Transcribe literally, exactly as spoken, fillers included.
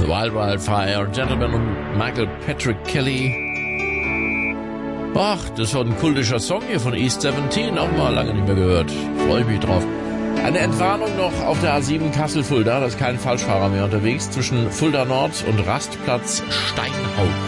Wild Wild Fire Gentleman und Michael Patrick Kelly. Ach, das war ein kultischer Song hier von East siebzehn, auch mal lange nicht mehr gehört. Freue ich mich drauf. Eine Entwarnung noch auf der A sieben Kassel-Fulda, da ist kein Falschfahrer mehr unterwegs, zwischen Fulda Nord und Rastplatz Steinhaupt.